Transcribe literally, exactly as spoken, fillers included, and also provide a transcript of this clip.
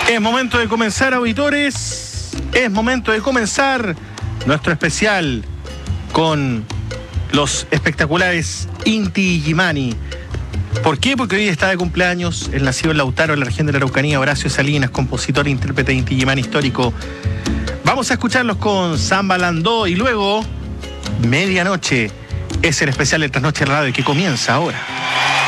Es momento de comenzar, auditores. Es momento de comenzar nuestro especial con los espectaculares Inti Illimani. ¿Por qué? Porque hoy está de cumpleaños el nacido en Lautaro, en la región de la Araucanía, Horacio Salinas, compositor e intérprete de Inti Illimani histórico. Vamos a escucharlos con Samba Landó y luego Medianoche. Es el especial de Trasnoche Radio que comienza ahora.